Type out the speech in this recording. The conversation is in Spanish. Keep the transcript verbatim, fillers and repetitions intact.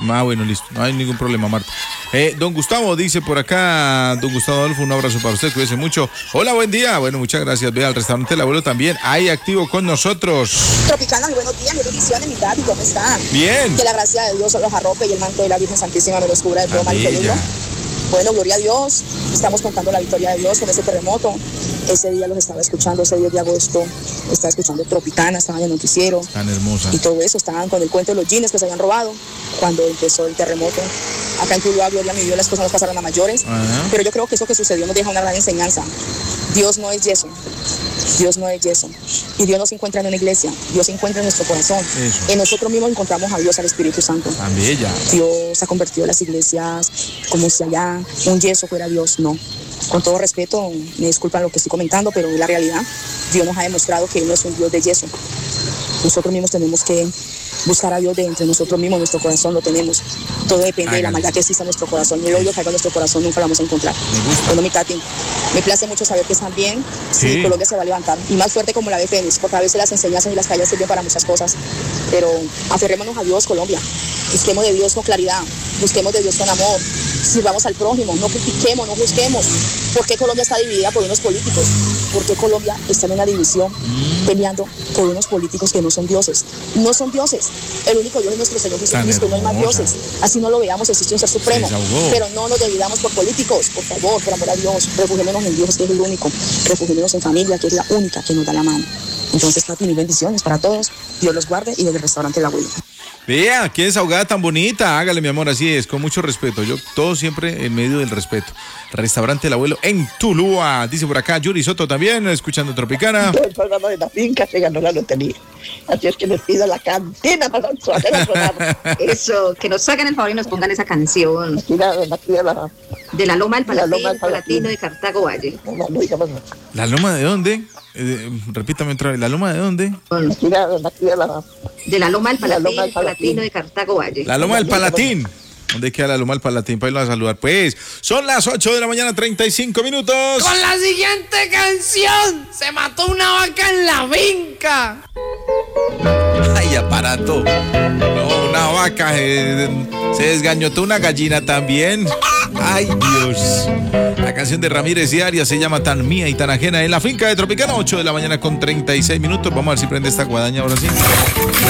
Ah, bueno, listo. No hay ningún problema, Marta. Eh, don Gustavo dice por acá, don Gustavo Adolfo, un abrazo para usted, cuídese mucho. Hola, buen día. Bueno, muchas gracias. Ve al restaurante El Abuelo también. Ahí activo con nosotros. Tropicana, buenos días, mis bendiciones, mi David, ¿cómo están? Bien. Que la gracia de Dios los arrope y el manto de la Virgen Santísima me los cubra de todo mal y peligro. Bueno, gloria a Dios. Estamos contando la victoria de Dios con ese terremoto. Ese día los estaba escuchando, ese diez de agosto. Estaba escuchando Tropicana, estaban en el noticiero. Tan hermosa. Y todo eso, estaban con el cuento de los jeans que se habían robado cuando empezó el terremoto. Acá en Tuluá, gloria a mi Dios, las cosas no pasaron a mayores. Uh-huh. Pero yo creo que eso que sucedió nos deja una gran enseñanza. Dios no es yeso. Dios no es yeso. Y Dios no se encuentra en una iglesia. Dios se encuentra en nuestro corazón. Eso. En nosotros mismos encontramos a Dios, al Espíritu Santo. Tan bella. Dios ha convertido las iglesias como si allá un yeso fuera Dios. No. Con todo respeto, me disculpan lo que estoy comentando, pero es la realidad. Dios nos ha demostrado que Él no es un Dios de yeso. Nosotros mismos tenemos que buscar a Dios de entre nosotros mismos, nuestro corazón lo tenemos. Todo depende Hágale. de la maldad que existe en nuestro corazón. Y el odio que hay en nuestro corazón nunca lo vamos a encontrar. Bueno, mi Tati, me place mucho saber que están bien. Sí. Sí, Colombia se va a levantar. Y más fuerte como la de Fénix, porque a veces las enseñanzas y las calles sirven para muchas cosas. Pero aferrémonos a Dios, Colombia. Busquemos de Dios con claridad. Busquemos de Dios con amor. Sirvamos al prójimo. No critiquemos, no juzguemos. ¿Por qué Colombia está dividida por unos políticos? ¿Por qué Colombia está en una división peleando por unos políticos que no son dioses? No son dioses. El único Dios es nuestro Señor Jesucristo, no hay más dioses. Así no lo veamos, existe un ser supremo. Pero no nos dividamos por políticos, por favor, por amor a Dios. Refugiémonos en Dios, que es el único. Refugiémonos en familia, que es la única que nos da la mano. Entonces, Tati, mis bendiciones para todos. Dios los guarde y desde el restaurante El Abuelo. Vea, qué desahogada tan bonita. Hágale, mi amor, así es, con mucho respeto. Yo todo siempre en medio del respeto. Restaurante El Abuelo en Tuluá. Dice por acá Yuri Soto también, escuchando Tropicana. Todo el programa de la finca se ganó la lotería. Así es que les pido la cantina para hacer el programa. Eso, que nos hagan el favor y nos pongan esa canción. Aquí la, aquí la, de la Loma del Palatín, Loma del Palatino de Cartago Valle. No, no, no, no. ¿La Loma de dónde? Eh, repítame otra vez, ¿la Loma de dónde? Aquí la, aquí la, de la Loma del Palatín, Loma del Palatino de Cartago Valle. La Loma del Palatín. ¿Dónde queda la Loma del Palatín? Para irlo a saludar. Pues son las ocho de la mañana, treinta y cinco minutos. Con la siguiente canción, se mató una vaca en la finca. Ay, aparato. No, una vaca. Eh, se desgañotó una gallina también. Ay, Dios. La canción de Ramírez y Arias se llama Tan Mía y Tan Ajena en la finca de Tropicana. ocho de la mañana con treinta y seis minutos. Vamos a ver si prende esta guadaña ahora sí.